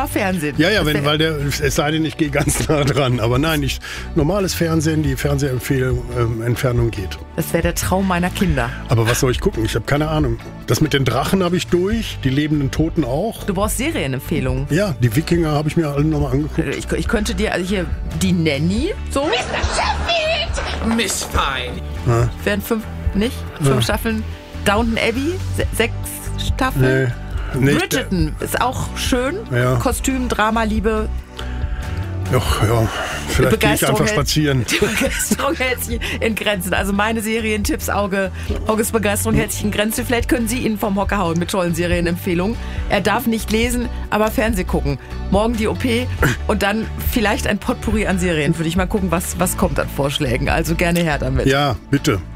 aber Fernsehen. Ja, es sei denn, ich gehe ganz nah dran. Aber nein, normales Fernsehen, die Fernsehempfehlung geht. Das wäre der Traum meiner Kinder. Aber was soll ich gucken? Ich habe keine Ahnung. Das mit den Drachen habe ich durch, die lebenden Toten auch. Du brauchst Serienempfehlungen. Ja, die Wikinger habe ich mir alle nochmal angeguckt. Ich könnte dir, also hier, die Nanny, so. Mr. Sheffield! Miss Fine. Ja. Wären 5 Staffeln. Downton Abbey, 6 Staffeln. Nee, Bridgerton ist auch schön. Ja. Kostüm, Drama, Liebe. Ja, vielleicht gehe ich einfach spazieren. Die Begeisterung hält sich in Grenzen. Also meine Serientipps, August Begeisterung hält sich in Grenzen. Vielleicht können Sie ihn vom Hocker hauen mit tollen Serienempfehlungen. Er darf nicht lesen, aber Fernseh gucken. Morgen die OP und dann vielleicht ein Potpourri an Serien. Würde ich mal gucken, was kommt an Vorschlägen. Also gerne her damit. Ja, bitte.